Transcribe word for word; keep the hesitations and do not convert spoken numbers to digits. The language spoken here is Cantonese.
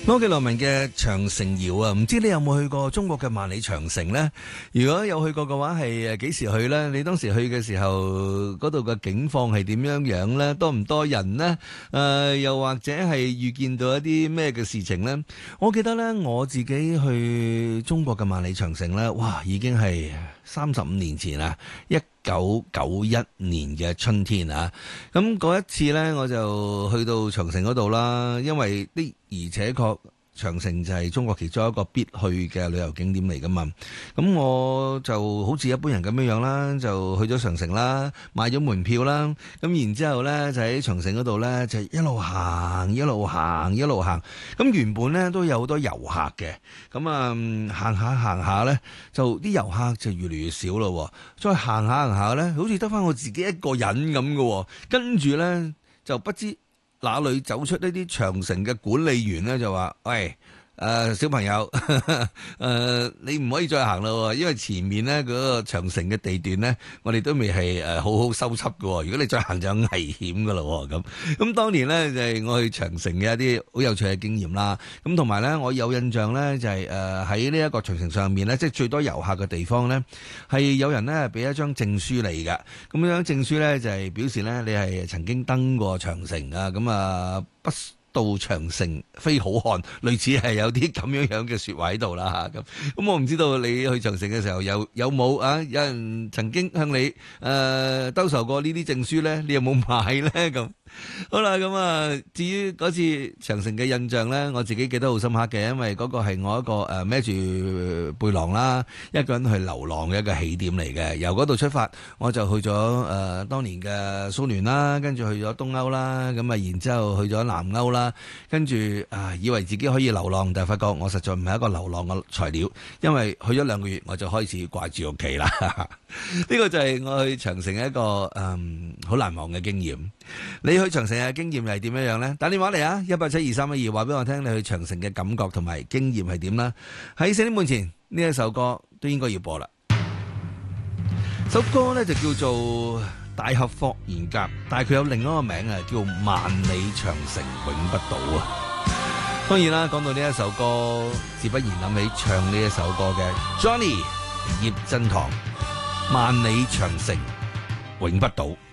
摩羯羅文嘅長城謠啊，唔知你有冇去過中國嘅萬里長城呢？如果有去過嘅話，係誒幾時去呢？你當時去嘅時候，嗰度嘅景況係點樣樣呢？多唔多人呢？誒、呃，又或者係遇見到一啲咩嘅事情呢？我記得呢，我自己去中國嘅萬里長城呢，哇，已經係三十五年前啦，一九九一年嘅春天啊。咁嗰一次呢，我就去到長城嗰度啦，因為的而且確長城就係中國其中一個必去嘅旅遊景點嚟噶嘛。咁我就好似一般人咁樣樣啦，就去咗長城啦，買咗門票啦。咁然之後呢，就喺長城嗰度呢，就一路行一路行一路行。咁原本呢，都有好多遊客嘅，咁啊行下行下呢，就啲遊客就越嚟越少咯。再行下行下呢，好似得翻我自己一個人咁嘅。跟住呢，就不知哪裏走出呢啲長城嘅管理員咧，就話：喂，誒、呃、小朋友，誒、呃、你唔可以再行啦，因為前面咧嗰、那個長城嘅地段咧，我哋都未係誒好好修葺嘅。如果你再行就危險噶啦。咁咁當年咧就係、是、我去長城嘅一啲好有趣嘅經驗啦。咁同埋咧，我有印象咧就係誒喺呢一個長城上面咧，即係最多遊客嘅地方咧，係有人咧俾一張證書嚟嘅。咁樣證書咧就係、是、表示咧你係曾經登過長城啊。咁啊不到長城非好漢，類似係有啲咁樣樣嘅說話喺度啦嚇。咁咁我唔知道你去長城嘅時候有有冇啊？有人曾經向你誒兜售過呢啲證書咧？你有冇買咧？咁好啦，咁啊，至於嗰次長城嘅印象咧，我自己記得好深刻嘅，因為嗰個係我一個誒孭住背囊啦，一個人去流浪嘅一個起點嚟嘅。由嗰度出發，我就去咗誒、呃、當年嘅蘇聯啦，跟住去咗東歐啦，咁啊，然之後去咗南歐啦。跟住啊，以為自己可以流浪，但係發覺我實在唔係一個流浪嘅材料，因為去咗兩個月我就開始掛住屋企啦。呢個就係我去長城一個嗯好難忘嘅經驗。你去長城嘅經驗係點樣樣呢？打電話嚟啊，一八七二三一二，話俾我聽你去長城嘅感覺同埋經驗係點啦。喺四點半前呢一首歌都應該要播啦。首歌呢就叫做大俠霍元甲，但係佢有另一個名啊，叫萬里長城永不倒啊。當然啦，講到呢一首歌，自不然諗起唱呢一首歌嘅 Johnny 葉振棠，萬里長城永不倒。